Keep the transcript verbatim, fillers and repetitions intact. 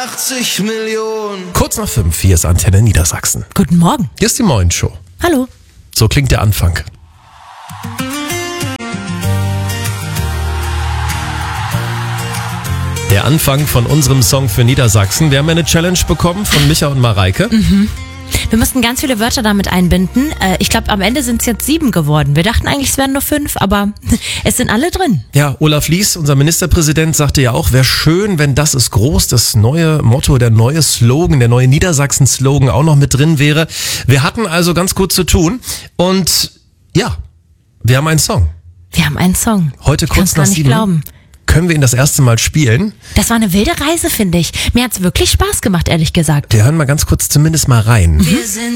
achtzig Millionen. Kurz nach fünf, hier ist Antenne Niedersachsen. Guten Morgen. Hier ist die Morgenshow. Hallo. So klingt der Anfang. Der Anfang von unserem Song für Niedersachsen. Wir haben eine Challenge bekommen von Micha und Mareike. Mhm. Wir mussten ganz viele Wörter damit einbinden. Ich glaube, am Ende sind es jetzt sieben geworden. Wir dachten eigentlich, es wären nur fünf, aber es sind alle drin. Ja, Olaf Lies, unser Ministerpräsident, sagte ja auch, wäre schön, wenn das ist groß, das neue Motto, der neue Slogan, der neue Niedersachsen-Slogan auch noch mit drin wäre. Wir hatten also ganz gut zu tun und ja, wir haben einen Song. Wir haben einen Song. Heute Ich kurz kann's gar nach nicht sieben glauben. können wir ihn das erste Mal spielen. Das war eine wilde Reise, finde ich. Mir hat's wirklich Spaß gemacht, ehrlich gesagt. Wir hören mal ganz kurz zumindest mal rein. Wir sind